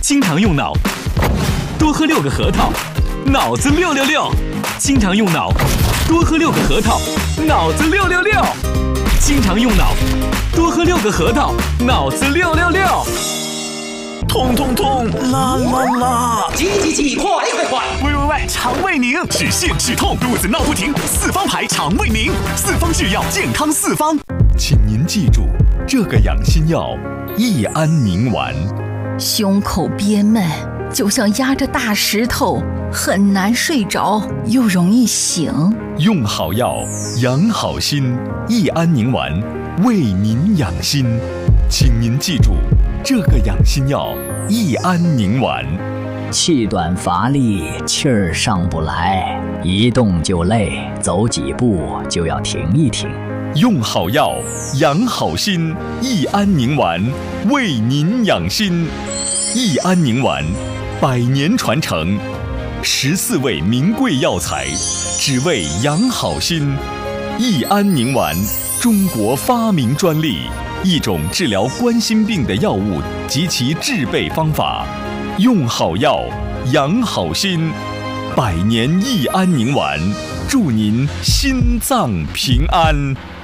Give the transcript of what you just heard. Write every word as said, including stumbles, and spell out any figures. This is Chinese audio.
经常用脑，多喝六个核桃，脑子六六六。经常用脑，多喝六个核桃，脑子六六六。经常用脑，多喝六个核桃，脑子六六六。 痛痛痛，啦啦啦！ 急急急，快快快！ 喂喂喂，肠胃宁，止泻止痛，肚子闹不停，四方牌肠胃宁，四方制药，健康四方。 请您记住，这个养心药益安宁丸。 胸口憋闷，就像压着大石头，很难睡着，又容易醒。 用好药，养好心，益安宁丸为您养心。请您记住，这个养心药益安宁丸。 气短乏力，气儿上不来，一动就累，走几步就要停一停。 用好药，养好心，益安宁丸为您养心。益安宁丸，百年传承，十四味名贵药材，只为养好心。益安宁丸，中国发明专利，一种治疗冠心病的药物及其制备方法。用好药，养好心，百年益安宁丸，祝您心脏平安。